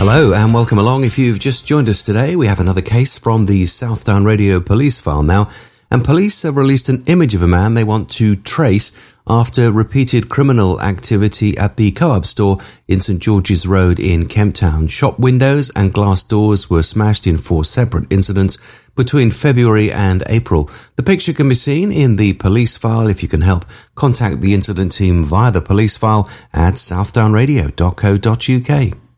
Hello and welcome along. If you've just joined us today, we have another case from the Southdown Radio police file now, and police have released an image of a man they want to trace after repeated criminal activity at the Co-op store in St George's Road in Kemp Town. Shop windows and glass doors were smashed in 4 separate incidents between February and April. The picture can be seen in the police file. If you can help, contact the incident team via the police file at southdownradio.co.uk.